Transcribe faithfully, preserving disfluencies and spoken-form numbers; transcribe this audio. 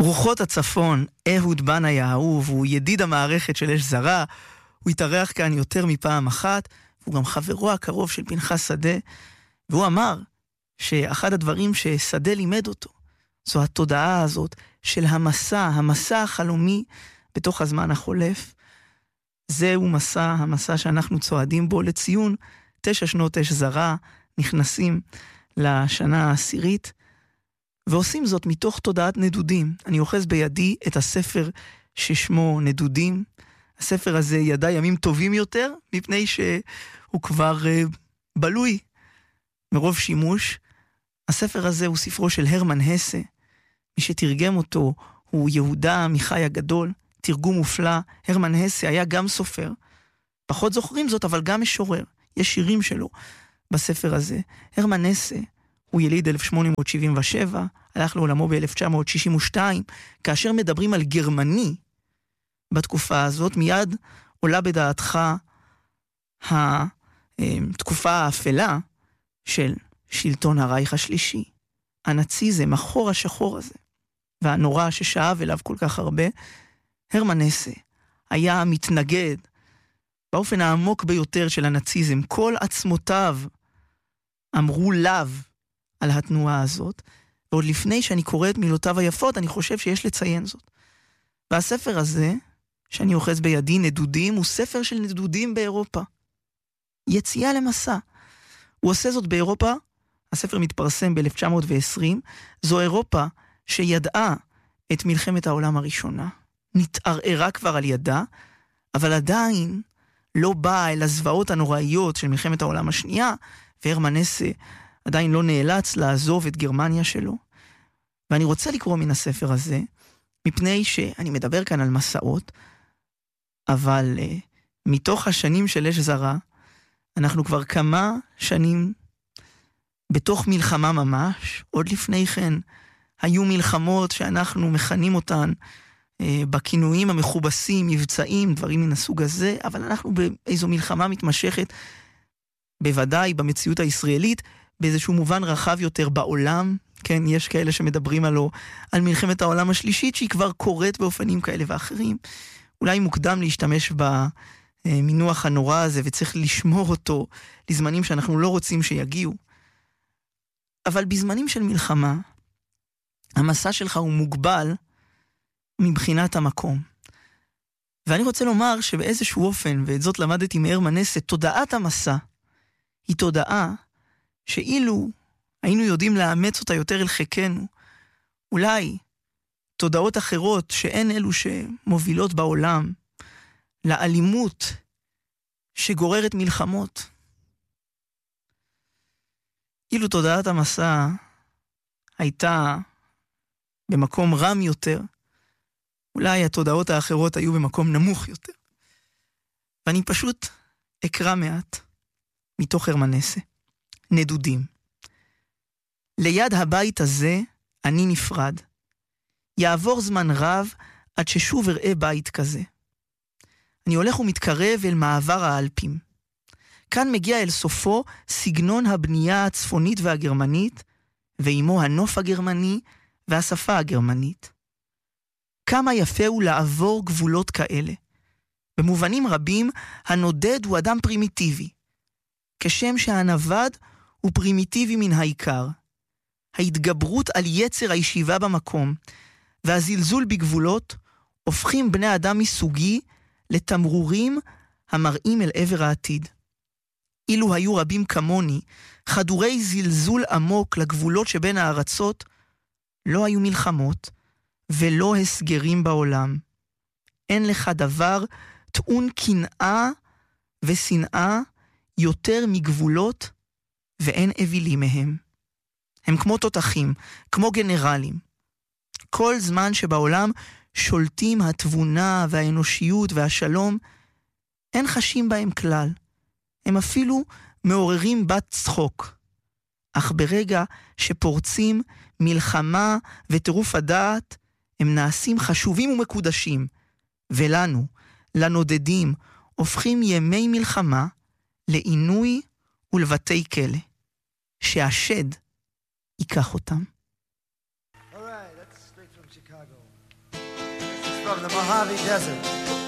רוחות הצפון, אהוד בנאי האהוב, הוא ידיד המערכת של אש זרה, הוא התארח כאן יותר מפעם אחת, הוא גם חברו הקרוב של פנחס שדה, והוא אמר שאחד הדברים ששדה לימד אותו, זו התודעה הזאת של המסע, המסע החלומי בתוך הזמן החולף. זהו מסע, המסע שאנחנו צועדים בו לציון תשע שנות אש זרה, נכנסים לשנה העשירית, ועושים זאת מתוך תודעת נדודים. אני אוחז בידי את הספר ששמו נדודים. הספר הזה ידע ימים טובים יותר, מפני שהוא כבר uh, בלוי מרוב שימוש. הספר הזה הוא ספרו של הרמן הסה. מי שתרגם אותו הוא יהודה עמיחי הגדול, תרגום מופלא. הרמן הסה היה גם סופר. פחות זוכרים זאת, אבל גם משורר. יש שירים שלו בספר הזה. הרמן הסה הוא יליד אלף שמונה מאות שבעים ושבע, הלך לעולמו ב-אלף תשע מאות שישים ושתיים. כאשר מדברים על גרמני בתקופה הזאת, מיד עולה בדעתך התקופה האפלה של שלטון הרייך השלישי. הנאציזם, החור השחור הזה, והנורא ששאב אליו כל כך הרבה. הרמן הסה היה מתנגד באופן העמוק ביותר של הנאציזם. כל עצמותיו אמרו לאו על התנועה הזאת, ועוד לפני שאני קורא את מילותיו היפות, אני חושב שיש לציין זאת. והספר הזה, שאני אוחז בידי, נדודים, הוא ספר של נדודים באירופה. יציאה למסע. הוא עושה זאת באירופה, הספר מתפרסם ב-אלף תשע מאות ועשרים, זו אירופה שידעה את מלחמת העולם הראשונה, נתערערה כבר על ידה, אבל עדיין לא באה אל הזוועות הנוראיות של מלחמת העולם השנייה, והרמן הסה עדיין לא נאלץ לעזוב את גרמניה שלו. ואני רוצה לקרוא מן הספר הזה, מפני שאני מדבר כאן על מסעות, אבל uh, מתוך השנים של אש זרה, אנחנו כבר כמה שנים בתוך מלחמה ממש. עוד לפני כן היו מלחמות שאנחנו מכנים אותן uh, בכינויים המכובסים, מבצעים, דברים מן הסוג הזה, אבל אנחנו באיזו מלחמה מתמשכת, בוודאי במציאות הישראלית, באיזשהו מובן רחב יותר בעולם. כן, יש כאלה שמדברים עלו, על מלחמת העולם השלישית, שהיא כבר קורית באופנים כאלה ואחרים. אולי מוקדם להשתמש במינוח הנורא הזה, וצריך לשמור אותו לזמנים שאנחנו לא רוצים שיגיעו. אבל בזמנים של מלחמה, המסע שלך הוא מוגבל מבחינת המקום. ואני רוצה לומר שבאיזשהו אופן, ואת זאת למדתי מהרמן הסה, תודעת המסע היא תודעה שאילו היינו יודעים לאמץ אותה יותר אל חיקנו, אולי תודעות אחרות שאין אלו שמובילות בעולם לאלימות שגוררת מלחמות. אילו תודעת המסע הייתה במקום רם יותר, אולי התודעות האחרות היו במקום נמוך יותר. ואני פשוט אקרא מעט מתוך הרמן הסה. נדודים. ליד הבית הזה אני נפרד. יעבור זמן רב עד ששוב אראה בית כזה. אני הולך ומתקרב אל מעבר האלפים. כאן מגיע אל סופו סגנון הבנייה הצפונית והגרמנית, ועמו הנוף הגרמני והשפה הגרמנית. כמה יפה הוא לעבור גבולות כאלה. במובנים רבים הנודד הוא אדם פרימיטיבי, כשם שהנווד הוא פרימיטיבי מן העיקר. ההתגברות על יצר הישיבה במקום והזלזול בגבולות הופכים בני אדם מסוגי לתמרורים המראים אל עבר העתיד. אילו היו רבים כמוני, חדורי זלזול עמוק לגבולות שבין הארצות, לא היו מלחמות ולא הסגרים בעולם. אין לך דבר טעון קנאה ושנאה יותר מגבולות, ואין אבילים מהם. הם כמו תותחים, כמו גנרלים. כל זמן שבעולם שולטים התבונה והאנושיות והשלום, אין חשים בהם כלל. הם אפילו מעוררים בת צחוק. אך ברגע שפורצים מלחמה וטירוף הדעת, הם נעשים חשובים ומקודשים. ולנו, לנודדים, הופכים ימי מלחמה לעינוי ולבתי כלא. שהשד ייקח אותם. All right, that's straight from from Chicago. This is from the Mojave Desert.